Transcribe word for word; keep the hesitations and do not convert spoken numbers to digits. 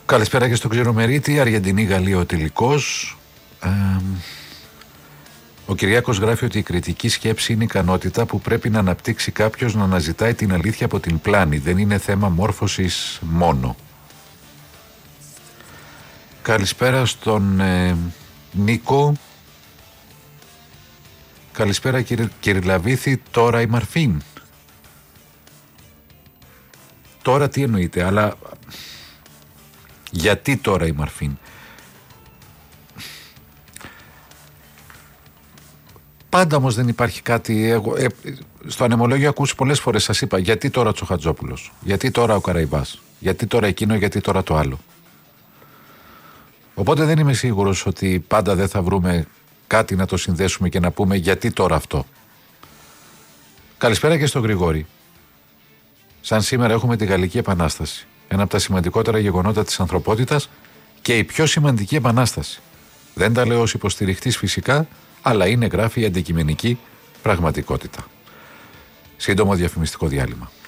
Καλησπέρα και στον Ξηρομερίτη. Αργεντινή-Γαλλία ο τελικός. Ε, ο Κυριάκος γράφει ότι η κριτική σκέψη είναι ικανότητα που πρέπει να αναπτύξει κάποιος να αναζητάει την αλήθεια από την πλάνη. Δεν είναι θέμα μόρφωσης μόνο. Καλησπέρα στον ε, Νίκο. Καλησπέρα κύριε, κύριε Λαβίθη. Τώρα η Μαρφίν. Τώρα τι εννοείται, αλλά γιατί τώρα η Μαρφίν? Πάντα όμως δεν υπάρχει κάτι. Εγώ, ε, στο ανεμολόγιο ακούσει πολλές φορές, σας είπα, γιατί τώρα ο Τσοχατζόπουλος, γιατί τώρα ο Καραϊβάς, γιατί τώρα εκείνο, γιατί τώρα το άλλο. Οπότε δεν είμαι σίγουρος ότι πάντα δεν θα βρούμε κάτι να το συνδέσουμε και να πούμε γιατί τώρα αυτό. Καλησπέρα και στον Γρηγόρη. Σαν σήμερα έχουμε τη Γαλλική Επανάσταση. Ένα από τα σημαντικότερα γεγονότα της ανθρωπότητας και η πιο σημαντική επανάσταση. Δεν τα λέω ως υποστηριχτής φυσικά, αλλά είναι, γράφει, η αντικειμενική πραγματικότητα. Σύντομο διαφημιστικό διάλειμμα.